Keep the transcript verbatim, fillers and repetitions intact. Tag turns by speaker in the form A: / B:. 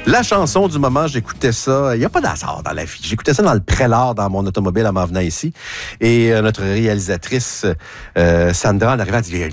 A: La chanson du moment, j'écoutais ça. Il n'y a pas d'hasard dans la vie. J'écoutais ça dans le prélat, dans mon automobile en m'en venant ici. Et euh, notre réalisatrice, euh, Sandra, en arrivant, elle dit